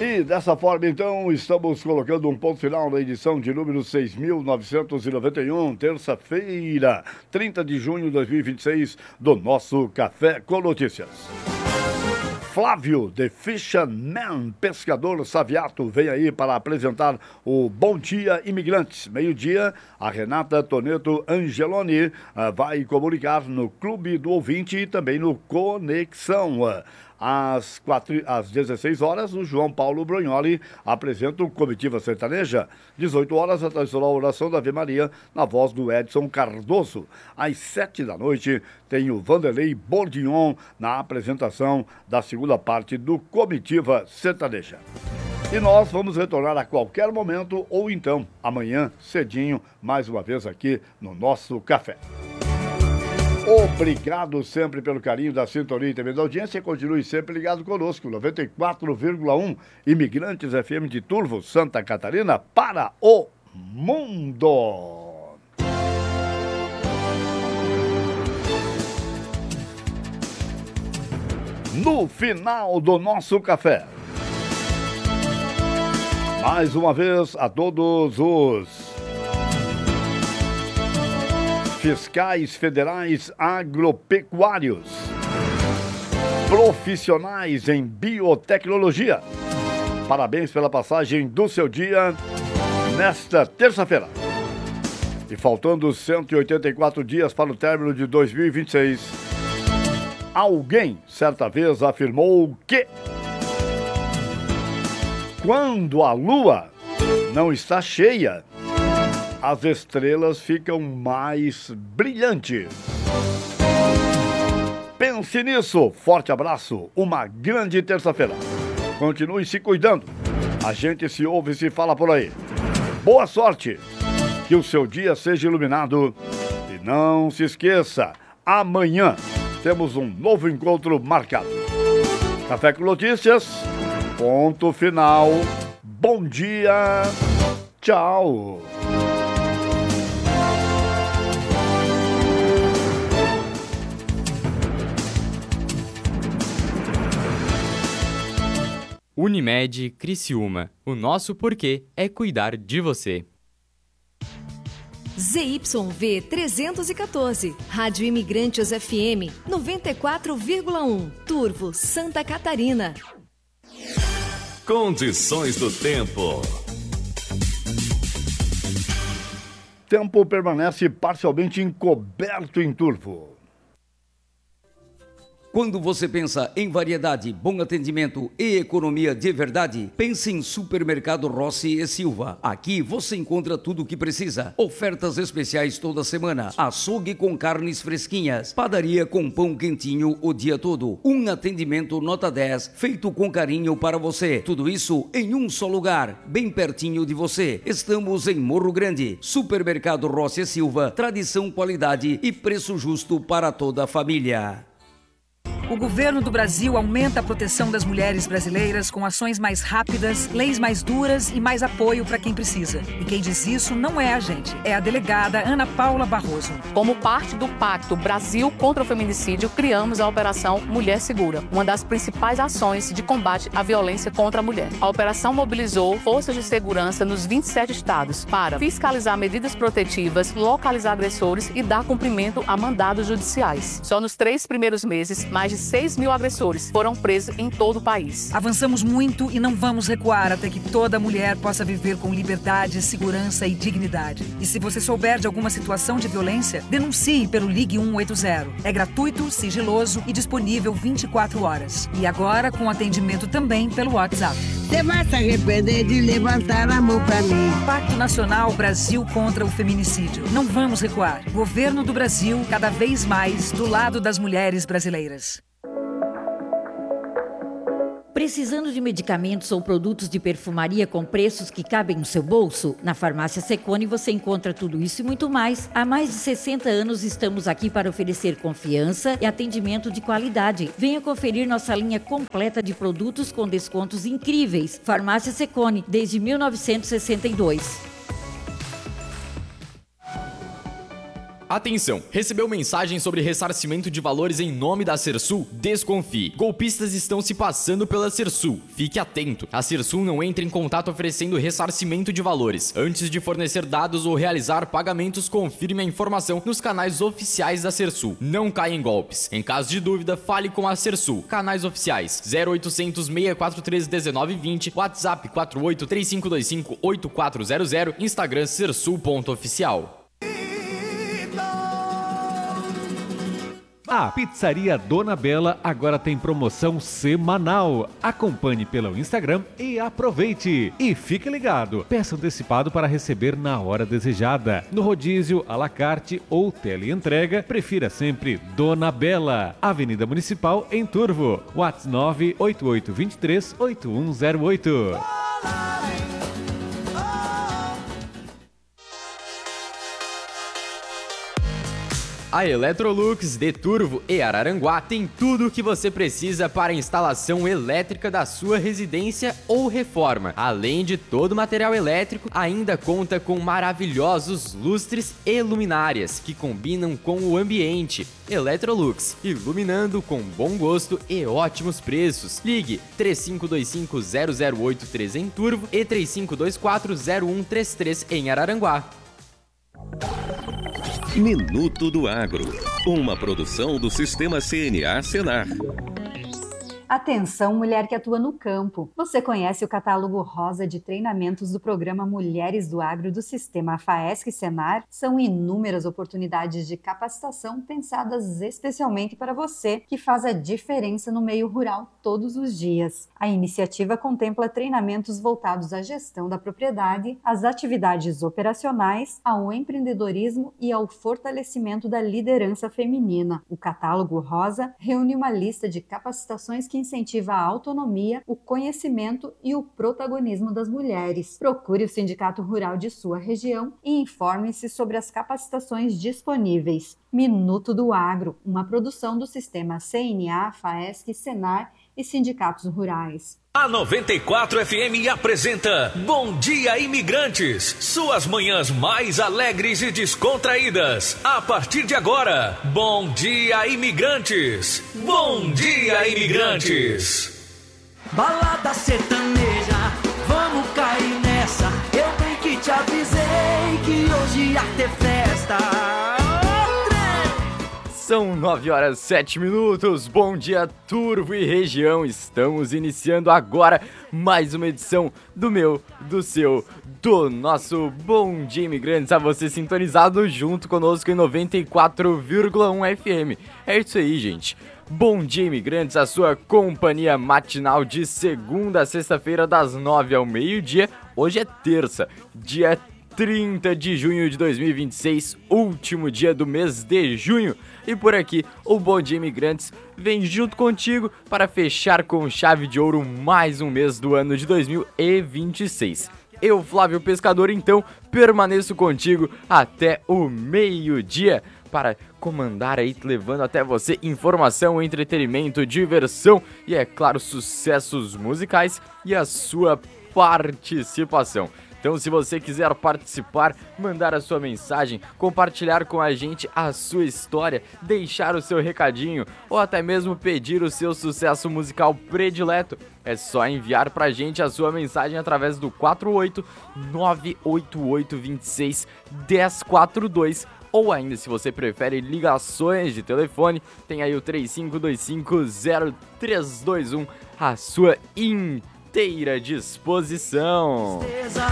E dessa forma, então, estamos colocando um ponto final na edição de número 6.991, terça-feira, 30 de junho de 2026, do nosso Café com Notícias. Flávio, The Fisherman, pescador Saviato, vem aí para apresentar o Bom Dia Imigrantes. Meio-dia, a Renata Toneto Angeloni vai comunicar no Clube do Ouvinte e também no Conexão. Às 16 horas, o João Paulo Brognoli apresenta o Comitiva Sertaneja. 18 horas, a tradicional oração da Ave Maria, na voz do Edson Cardoso. Às 7 da noite, tem o Vanderlei Bordignon na apresentação da segunda parte do Comitiva Sertaneja. E nós vamos retornar a qualquer momento, ou então, amanhã, cedinho, mais uma vez aqui no nosso café. Obrigado sempre pelo carinho da sintonia e também da audiência. Continue sempre ligado conosco. 94,1 Imigrantes FM de Turvo, Santa Catarina, para o mundo. No final do nosso café, mais uma vez a todos os fiscais federais agropecuários, profissionais em biotecnologia, parabéns pela passagem do seu dia nesta terça-feira. E faltando 184 dias para o término de 2026, alguém certa vez afirmou que quando a lua não está cheia, as estrelas ficam mais brilhantes. Pense nisso. Forte abraço. Uma grande terça-feira. Continue se cuidando. A gente se ouve e se fala por aí. Boa sorte. Que o seu dia seja iluminado. E não se esqueça, amanhã temos um novo encontro marcado. Café com Notícias. Ponto final. Bom dia. Tchau. Unimed Criciúma. O nosso porquê é cuidar de você. ZYV 314, Rádio Imigrantes FM 94,1, Turvo, Santa Catarina. Condições do tempo. Tempo permanece parcialmente encoberto em Turvo. Quando você pensa em variedade, bom atendimento e economia de verdade, pense em Supermercado Rossi e Silva. Aqui você encontra tudo o que precisa. Ofertas especiais toda semana. Açougue com carnes fresquinhas. Padaria com pão quentinho o dia todo. Um atendimento nota 10, feito com carinho para você. Tudo isso em um só lugar, bem pertinho de você. Estamos em Morro Grande. Supermercado Rossi e Silva. Tradição, qualidade e preço justo para toda a família. O governo do Brasil aumenta a proteção das mulheres brasileiras com ações mais rápidas, leis mais duras e mais apoio para quem precisa. E quem diz isso não é a gente, é a delegada Ana Paula Barroso. Como parte do Pacto Brasil contra o Feminicídio, criamos a Operação Mulher Segura, uma das principais ações de combate à violência contra a mulher. A operação mobilizou forças de segurança nos 27 estados para fiscalizar medidas protetivas, localizar agressores e dar cumprimento a mandados judiciais. Só nos 3 primeiros meses, mais de 6 mil agressores foram presos em todo o país. Avançamos muito e não vamos recuar até que toda mulher possa viver com liberdade, segurança e dignidade. E se você souber de alguma situação de violência, denuncie pelo Ligue 180. É gratuito, sigiloso e disponível 24 horas. E agora com atendimento também pelo WhatsApp. Você vai se arrepender de levantar a mão pra mim. Pacto Nacional Brasil contra o Feminicídio. Não vamos recuar. Governo do Brasil, cada vez mais do lado das mulheres brasileiras. Precisando de medicamentos ou produtos de perfumaria com preços que cabem no seu bolso? Na Farmácia Secone você encontra tudo isso e muito mais. Há mais de 60 anos estamos aqui para oferecer confiança e atendimento de qualidade. Venha conferir nossa linha completa de produtos com descontos incríveis. Farmácia Secone, desde 1962. Atenção! Recebeu mensagem sobre ressarcimento de valores em nome da Sersul? Desconfie. Golpistas estão se passando pela Sersul. Fique atento. A Sersul não entra em contato oferecendo ressarcimento de valores. Antes de fornecer dados ou realizar pagamentos, confirme a informação nos canais oficiais da Sersul. Não caia em golpes. Em caso de dúvida, fale com a Sersul. Canais oficiais 0800 643 1920, WhatsApp 48 3525 8400, Instagram sersul.oficial. A Pizzaria Dona Bela agora tem promoção semanal. Acompanhe pelo Instagram e aproveite. E fique ligado, peça antecipado para receber na hora desejada. No rodízio, à la carte ou teleentrega, prefira sempre Dona Bela. Avenida Municipal, em Turvo. WhatsApp 988238108. A Electrolux de Turvo e Araranguá tem tudo o que você precisa para a instalação elétrica da sua residência ou reforma. Além de todo o material elétrico, ainda conta com maravilhosos lustres e luminárias que combinam com o ambiente. Electrolux, iluminando com bom gosto e ótimos preços. Ligue 3525-0083 em Turvo e 3524-0133 em Araranguá. Minuto do Agro, uma produção do Sistema CNA Senar. Atenção, mulher que atua no campo. Você conhece o catálogo rosa de treinamentos do programa Mulheres do Agro do Sistema FAESC Senar? São inúmeras oportunidades de capacitação pensadas especialmente para você, que faz a diferença no meio rural todos os dias. A iniciativa contempla treinamentos voltados à gestão da propriedade, às atividades operacionais, ao empreendedorismo e ao fortalecimento da liderança feminina. O catálogo rosa reúne uma lista de capacitações que incentiva a autonomia, o conhecimento e o protagonismo das mulheres. Procure o Sindicato Rural de sua região e informe-se sobre as capacitações disponíveis. Minuto do Agro, uma produção do Sistema CNA, FAESC, Senar e Sindicatos Rurais. A 94 FM apresenta Bom Dia Imigrantes, suas manhãs mais alegres e descontraídas. A partir de agora, Bom Dia Imigrantes. Bom Dia Imigrantes. Balada sertaneja, vamos cair nessa. Eu bem que te avisei que hoje ia ter festa. São 9h07. Bom dia, Turvo e região. Estamos iniciando agora mais uma edição do meu, do seu, do nosso Bom Dia Imigrantes. A você sintonizado junto conosco em 94,1 FM. É isso aí, gente. Bom Dia Imigrantes, a sua companhia matinal de segunda a sexta-feira das 9 ao meio-dia. Hoje é terça, dia 30 de junho de 2026, último dia do mês de junho. E por aqui, o Bom Dia Imigrantes vem junto contigo para fechar com chave de ouro mais um mês do ano de 2026. Eu, Flávio Pescador, então, permaneço contigo até o meio-dia para comandar aí, levando até você informação, entretenimento, diversão e, é claro, sucessos musicais e a sua participação. Então, se você quiser participar, mandar a sua mensagem, compartilhar com a gente a sua história, deixar o seu recadinho ou até mesmo pedir o seu sucesso musical predileto, é só enviar pra gente a sua mensagem através do 48988261042 ou ainda, se você prefere ligações de telefone, tem aí o 35250321 à sua inteira disposição.